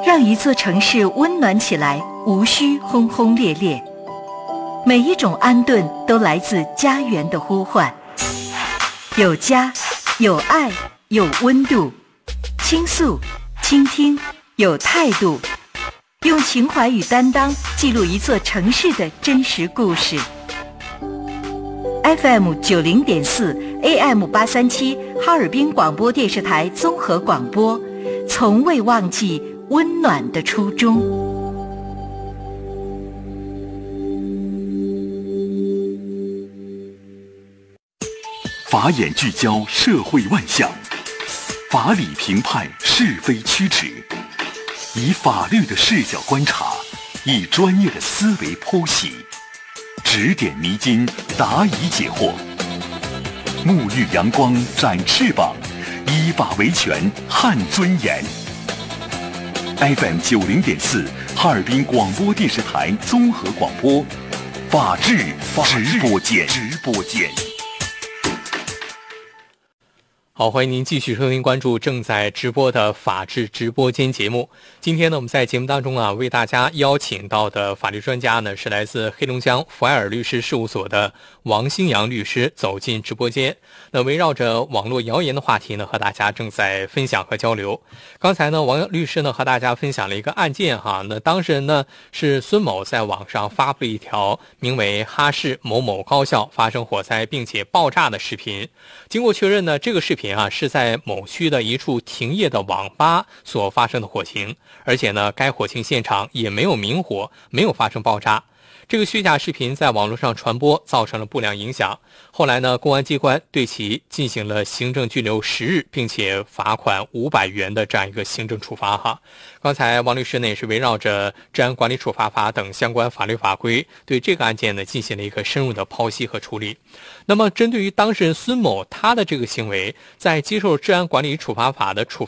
让一座城市温暖起来，无需轰轰烈烈。每一种安顿都来自家园的呼唤，有家，有爱，有温度，倾诉，倾听，有态度，用情怀与担当记录一座城市的真实故事。FM 90.4 AM 837哈尔滨广播电视台综合广播，从未忘记温暖的初衷。 法眼聚焦社会万象，法理评判是非曲直，以法律的视角观察，以专业的思维剖析，指点迷津，答疑解惑，沐浴阳光，展翅膀，依法维权，撼尊严。FM 90.4哈尔滨广播电视台综合广播，法治直播间。 好，欢迎您继续收听关注正在直播的法治直播间节目。今天呢，我们在节目当中为大家邀请到的法律专家呢，是来自黑龙江福爱尔律师事务所的王兴阳律师走进直播间。那围绕着网络谣言的话题呢，和大家正在分享和交流。刚才呢，王律师呢和大家分享了一个案件哈，那当事人呢是孙某在网上发布了一条名为哈市某某高校发生火灾并且爆炸的视频。经过确认呢，这个视频是在某区的一处停业的网吧所发生的火情，而且呢，该火情现场也没有明火，没有发生爆炸。这个虚假视频在网络上传播，造成了不良影响。后来呢，公安机关对其进行了行政拘留10日，并且罚款500元的这样一个行政处罚哈。刚才王律师呢也是围绕着治安管理处罚法等相关法律法规，对这个案件呢进行了一个深入的剖析和处理。那么针对于当事人孙某他的这个行为，在接受治安管理处罚法的处